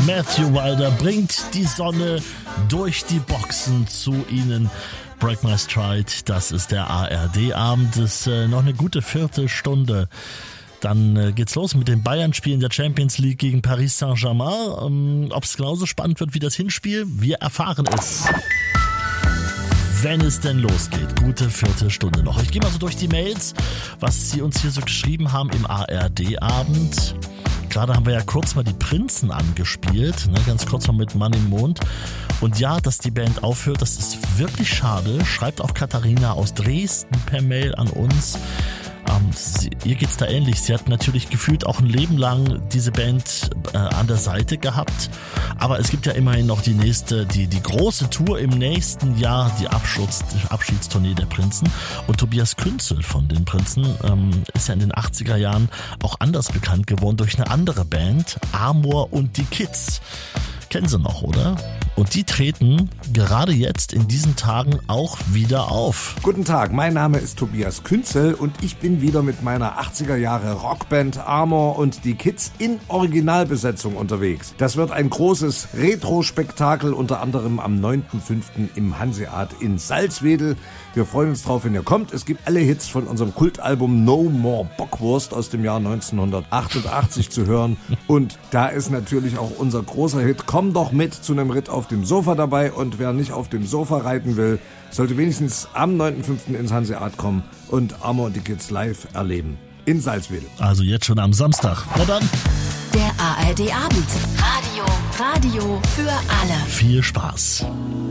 Matthew Wilder bringt die Sonne durch die Boxen zu Ihnen. Break My Stride, das ist der ARD-Abend. Das ist noch eine gute Viertelstunde. Dann geht's los mit den Bayern-Spielen der Champions League gegen Paris Saint-Germain. Ob es genauso spannend wird wie das Hinspiel, wir erfahren es, wenn es denn losgeht. Gute Viertelstunde noch. Ich gehe mal so durch die Mails, was Sie uns hier so geschrieben haben im ARD-Abend. Gerade haben wir ja kurz mal die Prinzen angespielt, ne, ganz kurz mal mit Mann im Mond. Und ja, dass die Band aufhört, das ist wirklich schade. Schreibt auch Katharina aus Dresden per Mail an uns. Ihr geht's da ähnlich. Sie hat natürlich gefühlt auch ein Leben lang diese Band an der Seite gehabt. Aber es gibt ja immerhin noch die große Tour im nächsten Jahr, die Abschiedstournee der Prinzen. Und Tobias Künzel von den Prinzen ist ja in den 80er Jahren auch anders bekannt geworden durch eine andere Band, Amor und die Kids. Kennen Sie noch, oder? Und die treten gerade jetzt in diesen Tagen auch wieder auf. Guten Tag, mein Name ist Tobias Künzel und ich bin wieder mit meiner 80er Jahre Rockband Amor und die Kids in Originalbesetzung unterwegs. Das wird ein großes Retro-Spektakel, unter anderem am 9.5. im Hanseat in Salzwedel. Wir freuen uns drauf, wenn ihr kommt. Es gibt alle Hits von unserem Kultalbum No More Bockwurst aus dem Jahr 1988 zu hören. Und da ist natürlich auch unser großer Hit Komm doch mit zu einem Ritt auf dem Sofa dabei. Und wer nicht auf dem Sofa reiten will, sollte wenigstens am 9.5. ins Hanseat kommen und Amor und die Kids live erleben. In Salzwedel. Also jetzt schon am Samstag. Na dann. Der ARD-Abend. Radio für alle. Viel Spaß.